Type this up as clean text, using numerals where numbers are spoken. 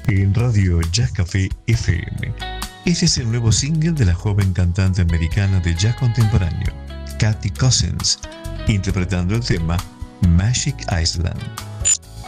en Radio Jazz Café FM. Este es el nuevo single de la joven cantante americana de jazz contemporáneo, Kathy Cousins, interpretando el tema Magic Island.